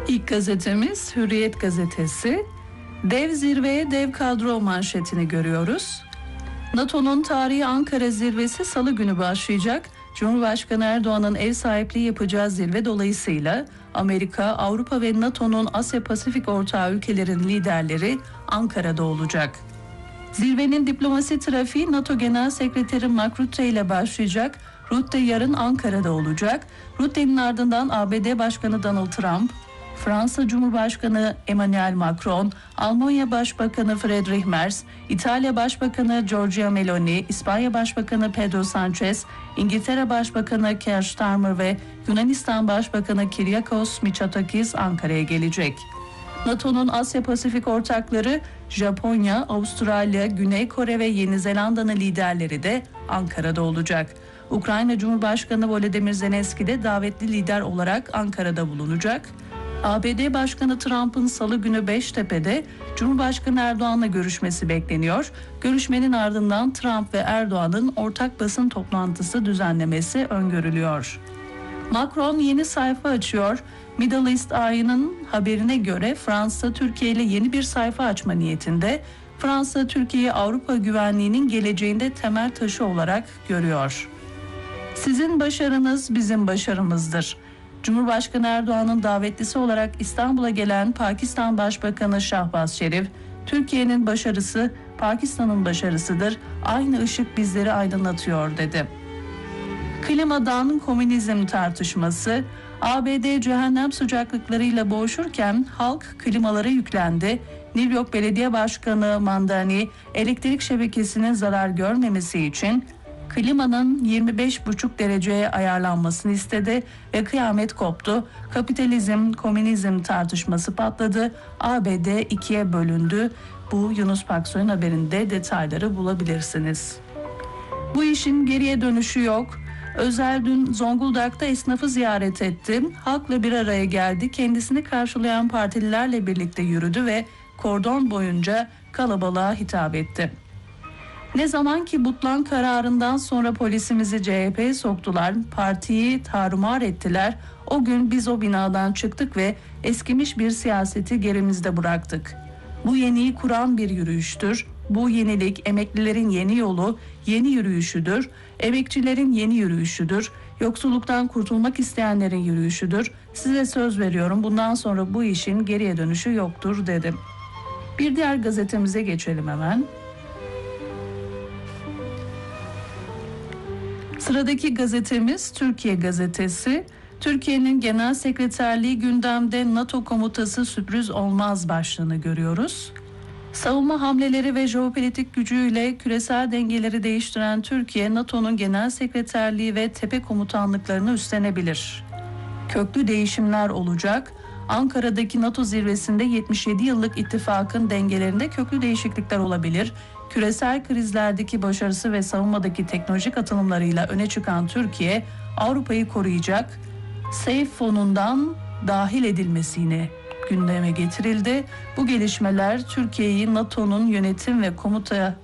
İlk gazetemiz Hürriyet gazetesi. Dev zirveye dev kadro manşetini görüyoruz. NATO'nun tarihi Ankara zirvesi Salı günü başlayacak. Cumhurbaşkanı Erdoğan'ın ev sahipliği yapacağı zirve dolayısıyla Amerika, Avrupa ve NATO'nun Asya Pasifik ortağı ülkelerin liderleri Ankara'da olacak. Zirvenin diplomasi trafiği NATO Genel Sekreteri Mark Rutte ile başlayacak. Rutte yarın Ankara'da olacak. Rutte'nin ardından ABD Başkanı Donald Trump, Fransa Cumhurbaşkanı Emmanuel Macron, Almanya Başbakanı Friedrich Merz, İtalya Başbakanı Giorgia Meloni, İspanya Başbakanı Pedro Sanchez, İngiltere Başbakanı Keir Starmer ve Yunanistan Başbakanı Kyriakos Mitsotakis Ankara'ya gelecek. NATO'nun Asya Pasifik ortakları Japonya, Avustralya, Güney Kore ve Yeni Zelanda'nın liderleri de Ankara'da olacak. Ukrayna Cumhurbaşkanı Volodymyr Zelenski de davetli lider olarak Ankara'da bulunacak. ABD Başkanı Trump'ın Salı günü Beştepe'de Cumhurbaşkanı Erdoğan'la görüşmesi bekleniyor. Görüşmenin ardından Trump ve Erdoğan'ın ortak basın toplantısı düzenlemesi öngörülüyor. Macron yeni sayfa açıyor. Middle East Eye'nin haberine göre Fransa Türkiye ile yeni bir sayfa açma niyetinde. Fransa Türkiye'yi Avrupa güvenliğinin geleceğinde temel taşı olarak görüyor. Sizin başarınız bizim başarımızdır. Cumhurbaşkanı Erdoğan'ın davetlisi olarak İstanbul'a gelen Pakistan Başbakanı Şahbaz Şerif, Türkiye'nin başarısı Pakistan'ın başarısıdır. Aynı ışık bizleri aydınlatıyor dedi. Klimadan komünizm tartışması. ABD cehennem sıcaklıklarıyla boğuşurken halk klimalara yüklendi. New York Belediye Başkanı Mamdani elektrik şebekesinin zarar görmemesi için klimanın 25,5 dereceye ayarlanmasını istedi ve kıyamet koptu. Kapitalizm, komünizm tartışması patladı. ABD ikiye bölündü. Bu Yunus Paksoy'un haberinde detayları bulabilirsiniz. Bu işin geriye dönüşü yok. Özel dün Zonguldak'ta esnafı ziyaret etti. Halkla bir araya geldi. Kendisini karşılayan partililerle birlikte yürüdü ve kordon boyunca kalabalığa hitap etti. Ne zaman ki Butlan kararından sonra polisimizi CHP'ye soktular, partiyi tarumar ettiler. O gün biz o binadan çıktık ve eskimiş bir siyaseti gerimizde bıraktık. Bu yeniyi kuran bir yürüyüştür. Bu yenilik emeklilerin yeni yolu, yeni yürüyüşüdür. Emekçilerin yeni yürüyüşüdür. Yoksulluktan kurtulmak isteyenlerin yürüyüşüdür. Size söz veriyorum, bundan sonra bu işin geriye dönüşü yoktur dedim. Bir diğer gazetemize geçelim hemen. Sıradaki gazetemiz Türkiye Gazetesi. Türkiye'nin Genel Sekreterliği gündemde, NATO komutası sürpriz olmaz başlığını görüyoruz. Savunma hamleleri ve jeopolitik gücüyle küresel dengeleri değiştiren Türkiye, NATO'nun Genel Sekreterliği ve tepe komutanlıklarını üstlenebilir. Köklü değişimler olacak. Ankara'daki NATO zirvesinde 77 yıllık ittifakın dengelerinde köklü değişiklikler olabilir. Küresel krizlerdeki başarısı ve savunmadaki teknolojik atılımlarıyla öne çıkan Türkiye, Avrupa'yı koruyacak. SAFE fonundan dahil edilmesini gündeme getirildi. Bu gelişmeler Türkiye'yi NATO'nun yönetim ve komuta